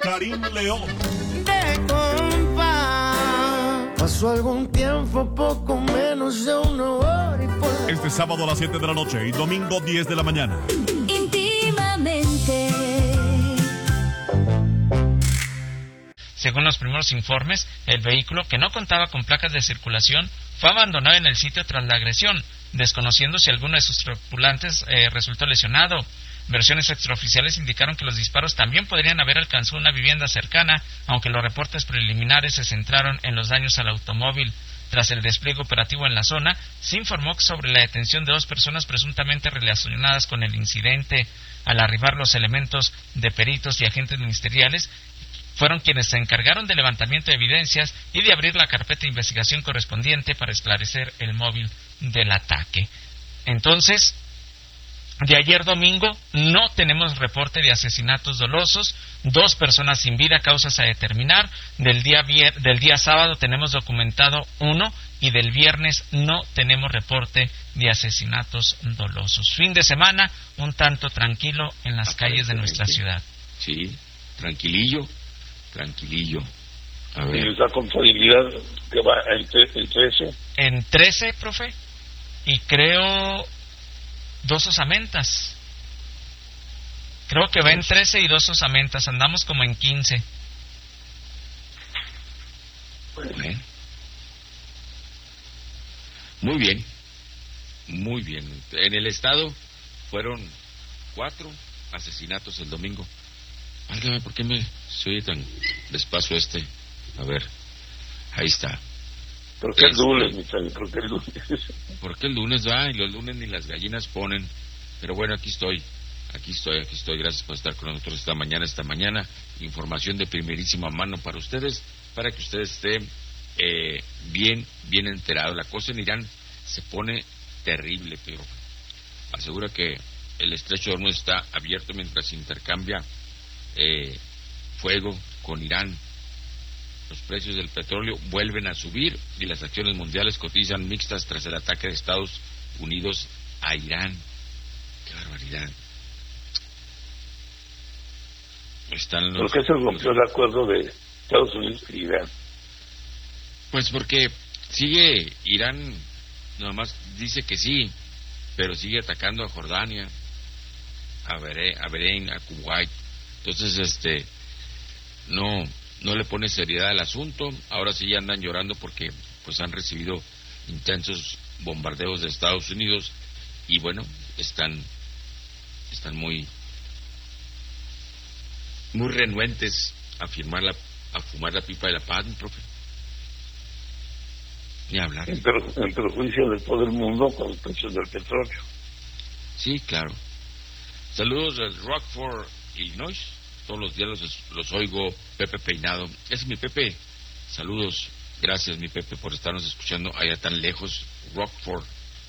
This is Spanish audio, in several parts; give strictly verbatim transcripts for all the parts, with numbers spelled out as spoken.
Karim León. De compa, pasó algún tiempo, poco menos de una hora y por... Este sábado a las siete de la noche y domingo diez de la mañana. Íntimamente. Según los primeros informes, el vehículo, que no contaba con placas de circulación, fue abandonado en el sitio tras la agresión, desconociendo si alguno de sus tripulantes eh, resultó lesionado. Versiones extraoficiales indicaron que los disparos también podrían haber alcanzado una vivienda cercana, aunque los reportes preliminares se centraron en los daños al automóvil. Tras el despliegue operativo en la zona, se informó sobre la detención de dos personas presuntamente relacionadas con el incidente. Al arribar los elementos de peritos y agentes ministeriales, fueron quienes se encargaron del levantamiento de evidencias y de abrir la carpeta de investigación correspondiente para esclarecer el móvil del ataque. Entonces, de ayer domingo no tenemos reporte de asesinatos dolosos, dos personas sin vida, causas a determinar. Del día vier, del día sábado tenemos documentado uno y del viernes no tenemos reporte de asesinatos dolosos. Fin de semana un tanto tranquilo en las calles de nuestra ciudad. Sí, tranquilillo, tranquilillo. A ver. ¿Y esa contabilidad que va en, tre- en trece? En trece, profe, y creo dos osamentas. Creo que va en trece y dos osamentas. Andamos como en quince. Bueno. Muy bien. Muy bien. En el estado fueron cuatro asesinatos el domingo. Válgame, ¿por qué me soy tan despacio este? A ver, ahí está. ¿Por qué el lunes, Michelle? ¿Por qué el lunes? ¿Por qué el lunes va? Y los lunes ni las gallinas ponen. Pero bueno, aquí estoy. Aquí estoy, aquí estoy. Gracias por estar con nosotros esta mañana, esta mañana. Información de primerísima mano para ustedes, para que ustedes estén eh, bien, bien enterados. La cosa en Irán se pone terrible, pero asegura que el estrecho de Hormuz está abierto mientras se intercambia eh, fuego con Irán. Los precios del petróleo vuelven a subir y las acciones mundiales cotizan mixtas tras el ataque de Estados Unidos a Irán. ¡Qué barbaridad! Están los... ¿Por qué se rompió el acuerdo de Estados Unidos y Irán? Pues porque sigue Irán, nada más dice que sí, pero sigue atacando a Jordania, a Bahrein, a, Bahrein, a Kuwait. Entonces, este, no... no le pone seriedad al asunto. Ahora sí ya andan llorando porque pues han recibido intensos bombardeos de Estados Unidos y bueno, están están muy muy renuentes a firmar la a fumar la pipa de la paz, mi profe. Ni hablar. En, per, en perjuicio de todo el mundo con los precios del petróleo. Sí, claro. Saludos de Rockford, Illinois. Todos los días los, los oigo. Pepe Peinado. Ese es mi Pepe. Saludos. Gracias, mi Pepe, por estarnos escuchando allá tan lejos. Rockford.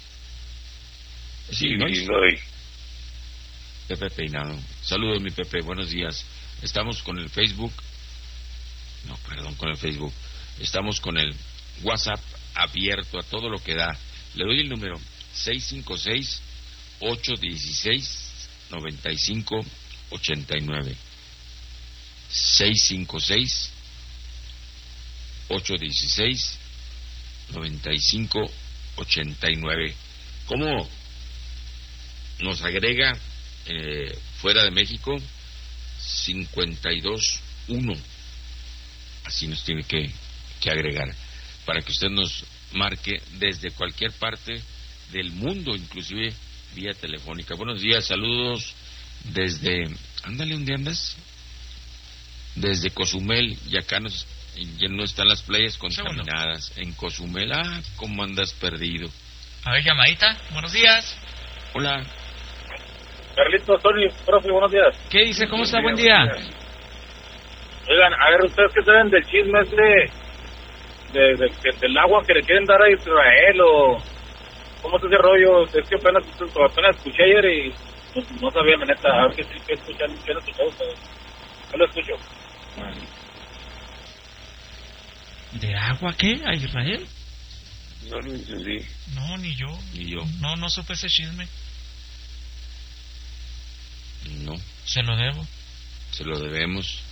Sí, Illinois. Pepe Peinado. Saludos, mi Pepe. Buenos días. Estamos con el Facebook. No, perdón, con el Facebook. Estamos con el WhatsApp abierto a todo lo que da. Le doy el número seis cinco seis, ocho uno seis, nueve cinco ocho nueve. seis cinco seis, ocho uno seis, nueve cinco ocho nueve. ¿Cómo nos agrega eh, fuera de México? cincuenta y dos uno. Así nos tiene que, que agregar para que usted nos marque desde cualquier parte del mundo, inclusive vía telefónica. Buenos días, saludos desde... Ándale, ¿dónde andas? Desde Cozumel, y acá nos, ya no están las playas contaminadas. Segundo. En Cozumel, ah, ¿cómo andas perdido? A ver, llamadita, buenos días. Hola. Carlitos, Tony, profe, buenos días. ¿Qué dice? ¿Cómo está? Buen día. Oigan, a ver, ¿ustedes qué saben del chisme este de, de, de, del agua que le quieren dar a Israel o cómo es ese rollo? Es que apenas, apenas escuché ayer y no, no sabía, la neta, a ver qué, qué escuchan, qué no escuchado ustedes. Yo lo escucho. ¿De agua qué? ¿A Israel? No lo entendí. No, ni yo. Ni yo. No, no supe ese chisme. No. Se lo debo. Se lo debemos.